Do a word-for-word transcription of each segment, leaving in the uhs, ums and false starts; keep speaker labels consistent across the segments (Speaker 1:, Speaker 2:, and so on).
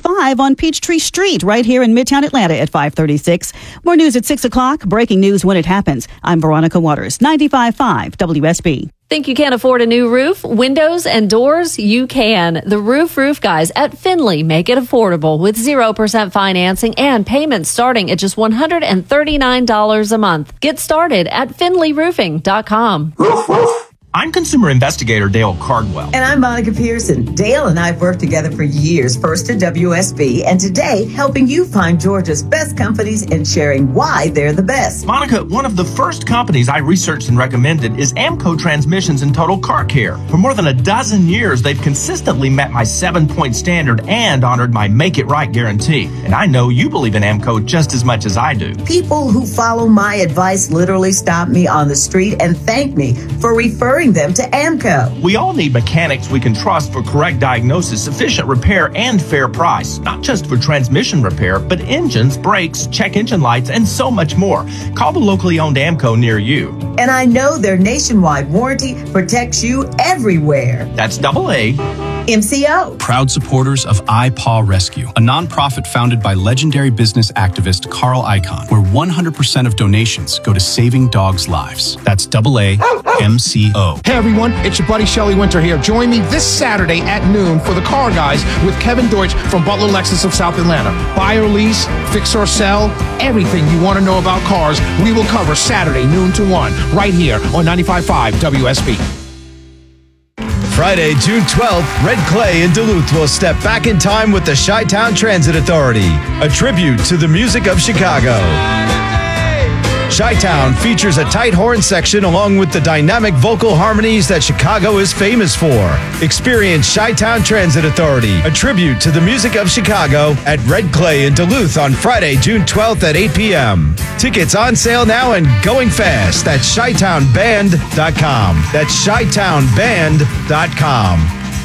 Speaker 1: thirty-five on Peachtree Street, right here in Midtown Atlanta at five thirty-six. More news at six o'clock. Breaking news when it happens. I'm Veronica Waters, ninety-five point five W S B.
Speaker 2: Think you can't afford a new roof, windows, and doors? You can. The Roof Roof Guys at Finley make it affordable with zero percent financing and payments starting at just one hundred thirty-nine dollars a month. Get started at finley roofing dot com.
Speaker 3: Roof, roof. I'm consumer investigator Dale Cardwell.
Speaker 4: And I'm Monica Pearson. Dale and I have worked together for years, first at W S B, and today helping you find Georgia's best companies and sharing why they're the best.
Speaker 3: Monica, one of the first companies I researched and recommended is Amco Transmissions and Total Car Care. For more than a dozen years, they've consistently met my seven-point standard and honored my Make It Right guarantee. And I know you believe in Amco just as much as I do.
Speaker 4: People who follow my advice literally stop me on the street and thank me for referring them to Amco.
Speaker 3: We all need mechanics we can trust for correct diagnosis, efficient repair, and fair price. Not just for transmission repair, but engines, brakes, check engine lights, and so much more. Call the locally owned Amco near you.
Speaker 4: And I know their nationwide warranty protects you everywhere.
Speaker 3: That's double A.
Speaker 4: M C O.
Speaker 5: Proud supporters of iPaw Rescue, a nonprofit founded by legendary business activist Carl Icahn, where one hundred percent of donations go to saving dogs' lives. That's double A M C O.
Speaker 6: Hey everyone, it's your buddy Shelly Winter here. Join me this Saturday at noon for the Car Guys with Kevin Deutsch from Butler Lexus of South Atlanta. Buy or lease, fix or sell, everything you want to know about cars, we will cover Saturday noon to one, right here on ninety-five point five W S B.
Speaker 7: Friday, June twelfth, Red Clay in Duluth will step back in time with the Chi-Town Transit Authority, a tribute to the music of Chicago. Chi-Town features a tight horn section along with the dynamic vocal harmonies that Chicago is famous for. Experience Chi-Town Transit Authority, a tribute to the music of Chicago at Red Clay in Duluth on Friday, June twelfth at eight p.m. Tickets on sale now and going fast at chi town band dot com. That's chi town band dot com.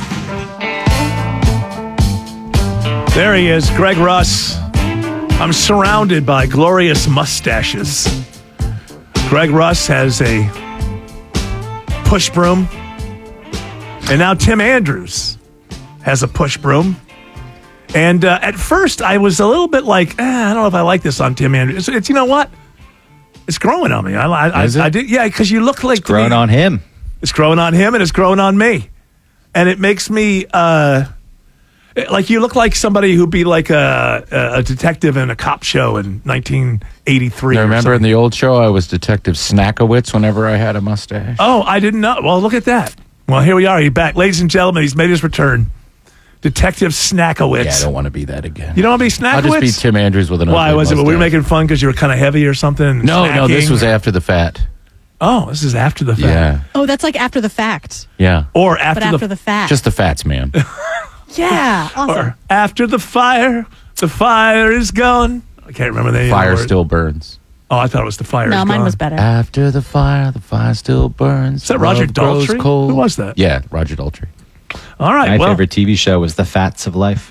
Speaker 8: There he is, Greg Russ. I'm surrounded by glorious mustaches. Greg Russ has a push broom. And now Tim Andrews has a push broom. And uh, at first, I was a little bit like, eh, I don't know if I like this on Tim Andrews. It's, it's you know what? It's growing on me. I, I,
Speaker 9: Is
Speaker 8: I,
Speaker 9: it?
Speaker 8: I did, yeah, because you look like
Speaker 9: It's growing
Speaker 8: me.
Speaker 9: on him.
Speaker 8: It's growing on him, and it's growing on me. And it makes me, uh, like you look like somebody who'd be like a, a detective in a cop show in nineteen eighty-three.
Speaker 9: I remember in the old show, I was Detective Snackowitz whenever I had a mustache.
Speaker 8: Oh, I didn't know. Well, look at that. Well, here we are. He's back. Ladies and gentlemen, he's made his return. Detective Snackowitz.
Speaker 9: Yeah, I don't want to be that again.
Speaker 8: You don't want to be Snackowitz?
Speaker 9: I'll just be Tim Andrews with an
Speaker 8: Why?
Speaker 9: ugly
Speaker 8: Was it?
Speaker 9: mustache.
Speaker 8: Were we making fun because you were kind of heavy or something?
Speaker 9: No, no, this
Speaker 8: Snacking?
Speaker 9: was after the fat.
Speaker 8: Oh, this is after the fact.
Speaker 9: Yeah,
Speaker 10: Oh, that's like after the fact.
Speaker 9: yeah.
Speaker 8: Or after,
Speaker 10: But after
Speaker 8: the,
Speaker 10: the fact.
Speaker 9: Just the fats, man.
Speaker 10: yeah. Awesome.
Speaker 8: or after the fire, the fire is gone. I can't remember the name.
Speaker 9: Fire
Speaker 8: of the word.
Speaker 9: still burns.
Speaker 8: Oh, I thought it was the fire.
Speaker 10: no,
Speaker 8: is
Speaker 10: mine
Speaker 8: gone.
Speaker 10: was better.
Speaker 9: After the fire, the fire still burns.
Speaker 8: Is that Roger
Speaker 9: Love grows
Speaker 8: Daltrey?
Speaker 9: cold.
Speaker 8: Who was that?
Speaker 9: Yeah, Roger Daltrey.
Speaker 8: All right.
Speaker 11: My
Speaker 8: well,
Speaker 11: favorite T V show was The Fats of Life.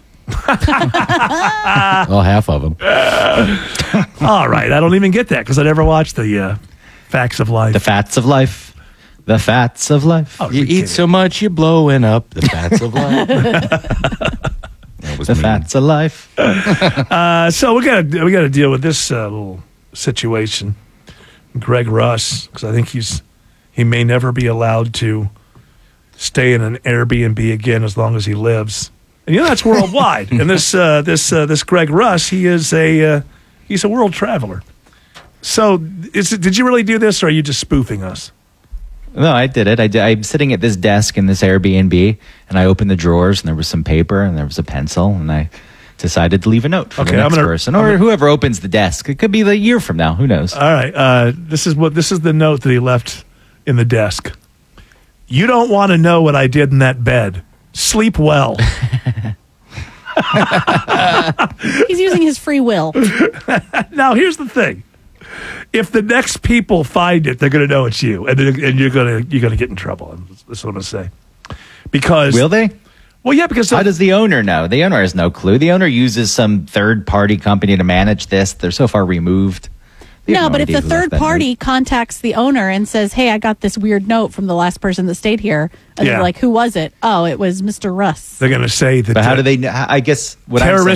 Speaker 9: Well, half of them.
Speaker 8: all right. I don't even get that because I never watched the uh, Facts of Life.
Speaker 11: The Fats of Life. The Fats of Life.
Speaker 8: Oh,
Speaker 9: You
Speaker 8: we
Speaker 9: eat
Speaker 8: can't-
Speaker 9: so much, you're blowing up the fats of life. That was
Speaker 11: The
Speaker 9: mean.
Speaker 11: Fats of Life.
Speaker 8: Uh, so we got to we got to deal with this uh, little situation, Greg Russ, because I think he's he may never be allowed to stay in an Airbnb again as long as he lives. And you know that's worldwide. and this uh, this uh, this Greg Russ, he is a uh, he's a world traveler. So is it, did you really do this, or are you just spoofing us?
Speaker 11: No, I did it. I did, I'm sitting at this desk in this Airbnb, and I opened the drawers, and there was some paper, and there was a pencil, and I decided to leave a note for
Speaker 8: Okay,
Speaker 11: the next
Speaker 8: I'm gonna-
Speaker 11: person,
Speaker 8: I'm
Speaker 11: or
Speaker 8: gonna-
Speaker 11: whoever opens the desk. It could be the year from now. Who knows?
Speaker 8: All right. Uh, this is what this is the note that he left in the desk. You don't want to know what I did in that bed. Sleep well.
Speaker 10: He's using his free will.
Speaker 8: Now, here's the thing: if the next people find it, they're going to know it's you, and, and you're going to you're going to get in trouble. That's what I'm going to say. Because
Speaker 11: Will they?
Speaker 8: well, yeah, because
Speaker 11: How does the owner know? The owner has no clue. The owner uses some third-party company to manage this. They're so far removed. They have
Speaker 10: No, but if
Speaker 11: idea
Speaker 10: the
Speaker 11: who left
Speaker 10: third
Speaker 11: that
Speaker 10: party
Speaker 11: note.
Speaker 10: contacts the owner and says, hey, I got this weird note from the last person that stayed here, and
Speaker 8: Yeah.
Speaker 10: they're like, who was it? Oh, it was Mister Russ.
Speaker 8: they're going to say that.
Speaker 11: But how
Speaker 8: uh,
Speaker 11: do they know? I guess what I'm saying